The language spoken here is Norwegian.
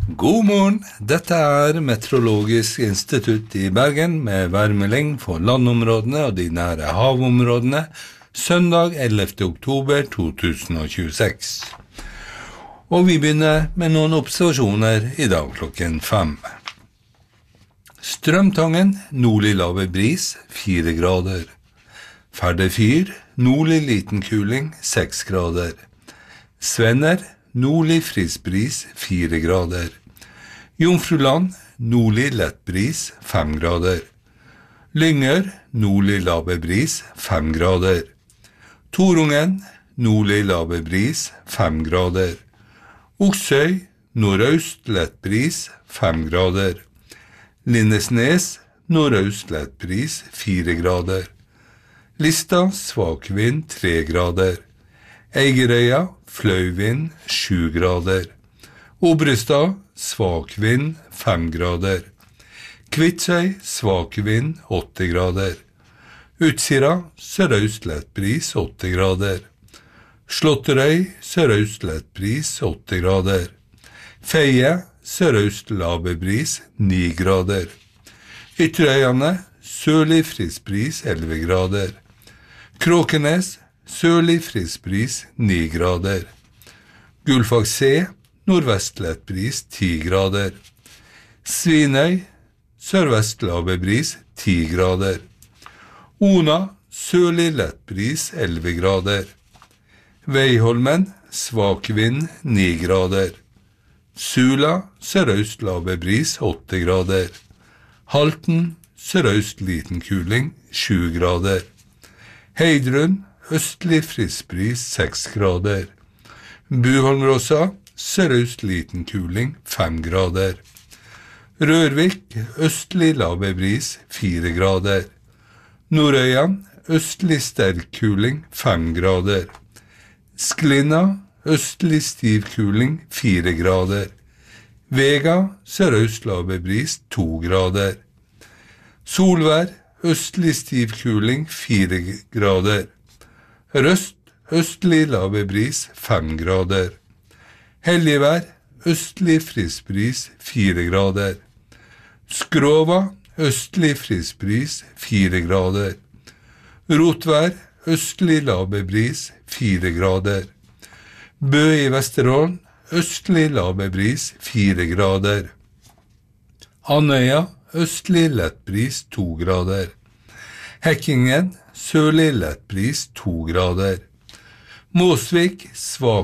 God morgen, dette Meteorologisk institutt i Bergen med værmelding for landområdene og de nære havområdene søndag 11. oktober 2026. Og vi begynner med noen observasjoner i dag klokken 5. Strømtangen, nordlig lave bris, 4 grader. Ferdefyr, nordlig liten kuling, 6 grader. Svenner, nordlig frisk bris, 4 grader. Jomfruland, nordlig lett bris, 5 grader. Lyngør, nordlig lave bris, 5 grader. Torungen, nordlig lave bris, 5 grader. Oksøy, nordøst lett bris, 5 grader. Lindesnes, nordøst lett bris, 4 grader. Lista, svak vind, 3 grader. Eigerøya, fløyvind, 7 grader. Obrestad, svak vind, 5 grader. Kvitsøy, svak vind, 8 grader. Utsira, sørøst lett bris, 8 grader. Slåtterøy, sørøst lett bris, 8 grader. Feie, sørøst lave bris, 9 grader. Ytterøyane, sørlig frisk bris, 11 grader. Kråkenes, sørlig frisk bris, 9 grader. Gullfaks C, nordvest lett bris, 10 grader. Svinøy, sørvest lave bris, 10 grader. Ona, sørlig lett bris, 11 grader. Veiholmen, svak vind, 9 grader. Sula, sørøst lave bris, 8 grader. Halten, sørøst liten kuling, 7 grader. Heidrun, østlig frisk bris, 6 grader. Buholmrossa, sørøst liten kuling, 5 grader. Rørvik, østlig lave bris, 4 grader. Nordøyan, østlig sterk kuling, 5 grader. Sklinna, østlig stiv kuling, 4 grader. Vega, sørøst lave bris, 2 grader. Solvær, østlig stiv kuling, 4 grader. Røst, østlig lave bris, 5 grader. Helligvær, østlig frisk bris, 4 grader. Skrova, østlig frisk bris, 4 grader. Rotvær, østlig lave bris, 4 grader. Bø i Vesterålen, østlig lave bris, 4 grader. Andøya, østlig lett bris, 2 grader. Hekkingen, sørlig lett bris, 2 grader. Måsvik, svak